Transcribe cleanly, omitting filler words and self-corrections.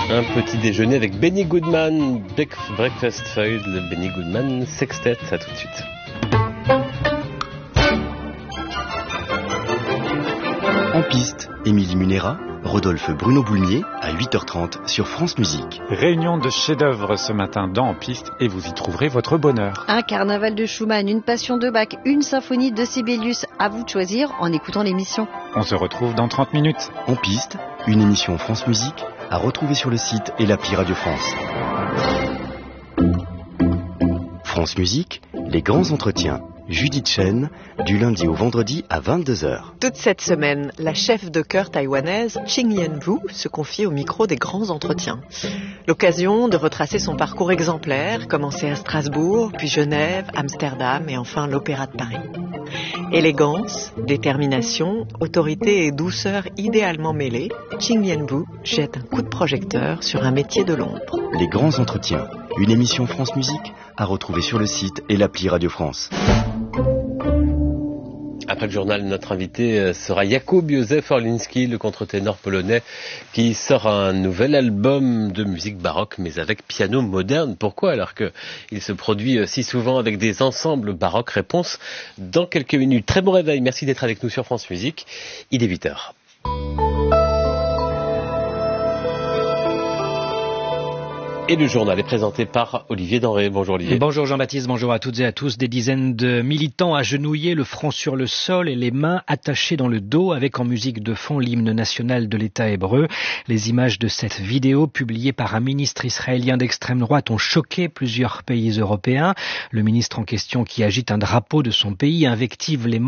Un petit déjeuner avec Benny Goodman, Breakfast Foil, le Benny Goodman Sextet, à tout de suite. En piste, Émilie Munera, Rodolphe Bruno Boulmier à 8h30 sur France Musique. Réunion de chefs-d'œuvre ce matin dans En piste et vous y trouverez votre bonheur. Un carnaval de Schumann, une passion de Bach, une symphonie de Sibelius. À vous de choisir en écoutant l'émission. On se retrouve dans 30 minutes. En piste, une émission France Musique à retrouver sur le site et l'appli Radio France. France Musique, les grands entretiens. Judith Chen, du lundi au vendredi à 22h. Toute cette semaine, la chef de chœur taïwanaise Ching Yen-Wu se confie au micro des grands entretiens. L'occasion de retracer son parcours exemplaire, commencé à Strasbourg, puis Genève, Amsterdam et enfin l'Opéra de Paris. Élégance, détermination, autorité et douceur idéalement mêlées, Ching Yen-Wu jette un coup de projecteur sur un métier de l'ombre. Les grands entretiens, une émission France Musique à retrouver sur le site et l'appli Radio France. Après le journal, notre invité sera Jakub Józef Orliński, le contre-ténor polonais, qui sort un nouvel album de musique baroque, mais avec piano moderne. Pourquoi? Alors qu'il se produit si souvent avec des ensembles baroques. Réponse dans quelques minutes. Très bon réveil, merci d'être avec nous sur France Musique. Il est 8h. Et le journal est présenté par Olivier Denré. Bonjour Olivier. Bonjour Jean-Baptiste, bonjour à toutes et à tous. Des dizaines de militants agenouillés, le front sur le sol et les mains attachées dans le dos, avec en musique de fond l'hymne national de l'État hébreu. Les images de cette vidéo publiée par un ministre israélien d'extrême droite ont choqué plusieurs pays européens. Le ministre en question, qui agite un drapeau de son pays, invective les